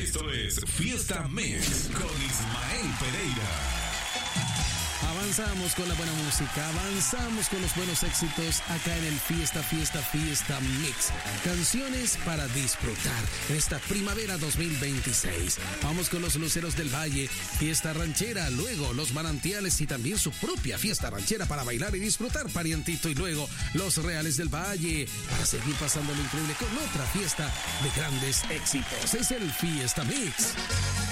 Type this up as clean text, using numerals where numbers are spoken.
Esto es Fiesta Mix con Ismael Pereira. Avanzamos con la buena música, avanzamos con los buenos éxitos acá en el Fiesta Mix. Canciones para disfrutar en esta primavera 2026. Vamos con los Luceros del Valle, fiesta ranchera, luego los Manantiales y también su propia fiesta ranchera para bailar y disfrutar, parientito, y luego los Reales del Valle para seguir pasando lo increíble con otra fiesta de grandes éxitos. Es el Fiesta Mix.